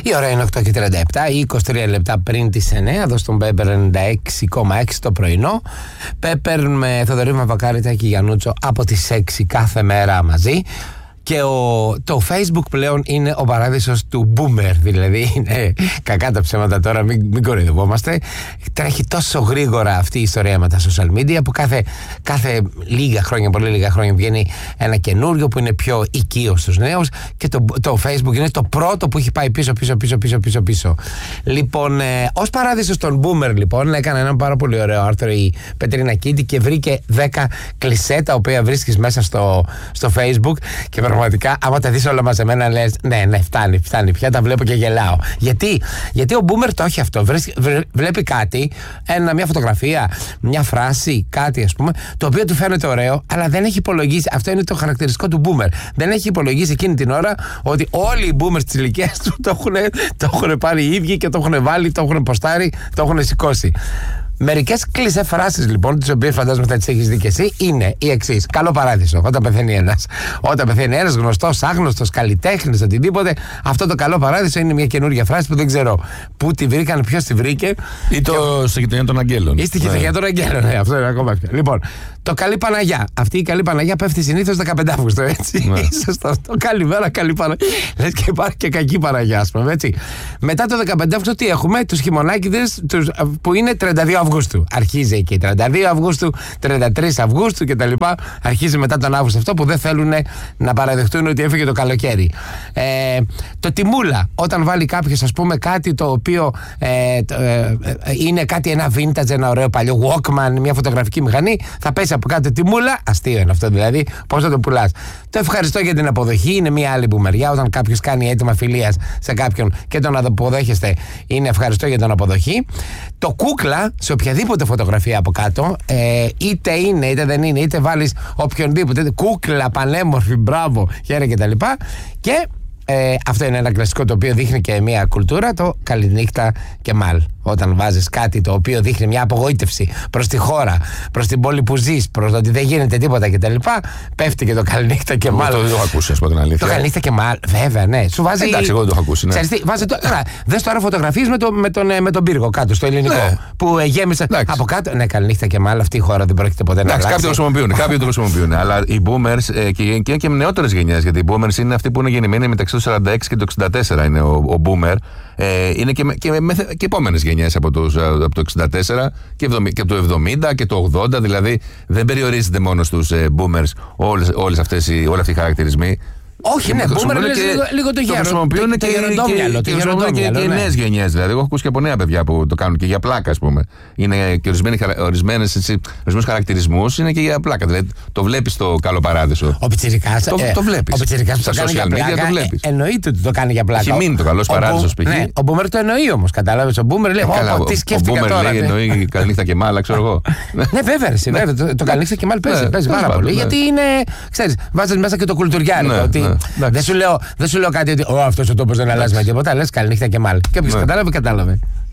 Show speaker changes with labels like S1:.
S1: Η ώρα είναι 8:37 ή 23 λεπτά πριν τις 9. Εδώ στον Πέπερ 96,6 το πρωινό. Πέπερ με Θοδωρή Μαυροκάρη και Γιαννούτσο από τις 6 κάθε μέρα μαζί. Και το Facebook πλέον είναι ο παράδεισος του boomer. Δηλαδή είναι κακά τα ψέματα τώρα, μην κοροϊδευόμαστε. Τρέχει τόσο γρήγορα αυτή η ιστορία με τα social media που κάθε λίγα χρόνια, πολύ λίγα χρόνια βγαίνει ένα καινούριο που είναι πιο οικείο στους νέους. Και το Facebook είναι το πρώτο που έχει πάει πίσω. Λοιπόν, ως παράδεισος των boomer, λοιπόν, έκανε ένα πάρα πολύ ωραίο άρθρο η Πετρίνα Κίτη και βρήκε 10 κλισέ τα οποία βρίσκεις μέσα στο Facebook. Και πραγματικά, άμα τα δεις όλα μαζεμένα, λες ναι, φτάνει πια, τα βλέπω και γελάω. Γιατί ο boomer το έχει αυτό. Βλέπει κάτι, μια φωτογραφία, μια φράση, κάτι ας πούμε, το οποίο του φαίνεται ωραίο, αλλά δεν έχει υπολογίσει. Αυτό είναι το χαρακτηριστικό του boomer. Δεν έχει υπολογίσει εκείνη την ώρα ότι όλοι οι boomers της ηλικίας του το έχουν πάρει οι ίδιοι και το έχουν βάλει, το έχουν ποστάρει, το έχουν σηκώσει. Μερικές κλισέ φράσεις λοιπόν, τις οποίες φαντάζομαι θα τις έχεις δει και εσύ, είναι οι εξής. Καλό παράδεισο, όταν πεθαίνει ένας. Όταν πεθαίνει ένας γνωστός, άγνωστος, καλλιτέχνης, οτιδήποτε, αυτό το καλό παράδεισο είναι μια καινούργια φράση που δεν ξέρω πού τη βρήκαν, ποιος τη βρήκε. Ή
S2: στη γειτονιά των Αγγέλων.
S1: Ή στη γειτονιά των Αγγέλων, ναι, αυτό είναι ακόμα πιο. Λοιπόν, το καλή Παναγιά. Αυτή η καλή Παναγιά πέφτει συνήθως 15 Αύγουστο, έτσι. Ναι. Σωστό. Το καλημέρα, καλή Παναγιά. Λες και υπάρχει και κακή Παναγιά, ας πούμε, έτσι. Μετά το 15 Αύγουστο τι έχουμε, τους χειμωνάκηδες που είναι 32 Αυγούστου. Αρχίζει εκεί 32 Αυγούστου, 33 Αυγούστου κτλ. Αρχίζει μετά τον Αύγουστο αυτό που δεν θέλουν να παραδεχτούν ότι έφυγε το καλοκαίρι. Το τιμούλα, όταν βάλει κάποιος ας πούμε κάτι το οποίο είναι κάτι, ένα vintage, ένα ωραίο παλιό Walkman, μια φωτογραφική μηχανή, θα πέσει από κάτω τιμούλα. Αστείο είναι αυτό δηλαδή, πώς θα το πουλάς. Το ευχαριστώ για την αποδοχή είναι μια άλλη μπουμεριά. Όταν κάποιος κάνει αίτημα φιλίας σε κάποιον και τον αποδέχεστε, είναι ευχαριστώ για την αποδοχή. Το κούκλα, σε οποιαδήποτε φωτογραφία από κάτω, είτε είναι είτε δεν είναι, είτε βάλεις οποιονδήποτε, κούκλα, πανέμορφη, μπράβο, χαίρε κτλ. Και αυτό είναι ένα κλασικό το οποίο δείχνει και μια κουλτούρα, το καληνύχτα και μάλ. Όταν βάζεις κάτι το οποίο δείχνει μια απογοήτευση προς τη χώρα, προς την πόλη που ζεις, προς το ότι δεν γίνεται τίποτα κτλ., πέφτει και το καληνύχτα και μάλ.
S2: Το έχω ακούσει, ας πω την αλήθεια.
S1: Το καληνύχτα και μάλ, βέβαια, ναι. Σου βάζει.
S2: Εντάξει, εγώ το έχω ακούσει. Ναι.
S1: Δες τώρα φωτογραφίες με τον πύργο κάτω, στο ελληνικό. Ναι. Που γέμισε από κάτω. Ναι, καληνύχτα και μάλ, αυτή η χώρα δεν πρόκειται ποτέ να αλλάξει.
S2: Κάποιοι το χρησιμοποιούν. Αλλά οι boomers και νεότερες γενιές, γιατί οι boomers είναι αυτοί που είναι γεννημένοι μεταξύ του 46 και του 64 είναι ο boomer. Είναι και επόμενες γενιές από το 64 και από το 70 και το 80, δηλαδή δεν περιορίζεται μόνο στους boomers όλοι αυτοί οι χαρακτηρισμοί.
S1: Όχι, ναι, boomer λίγο το
S2: χρησιμοποιούν και οι νέες γενιές. Δηλαδή, εγώ έχω ακούσει και από νέα παιδιά που το κάνουν και για πλάκα, ας πούμε. Είναι και ορισμένους χαρακτηρισμούς είναι και για πλάκα. Δηλαδή, το βλέπεις το καλό παράδεισο.
S1: Ο Πιτσιρικάς.
S2: Το βλέπεις.
S1: Ο Πιτσιρικάς
S2: στα social media το βλέπεις.
S1: Εννοείται ότι το κάνει για πλάκα.
S2: Έχει μείνει το καλό παράδεισο π.χ.
S1: Ναι, ο boomer το εννοεί όμως. Κατάλαβες. Ο boomer λέει: τι σκέφτηκα τώρα.
S2: Ο boomer εννοεί καληνύχτα και μάλα, ξέρω εγώ.
S1: Ναι, βέβαια. Το καληνύχτα και μάλα παίζει πάρα πολύ. Γιατί είναι, ξέρεις, βάζεις μέσα και το κουλτουριάρικο. Δεν σου λέω κάτι ότι αυτός ο τόπος δεν αλλάζει με τίποτα. Λες καληνύχτα και μάλ. Και όποιος κατάλαβε.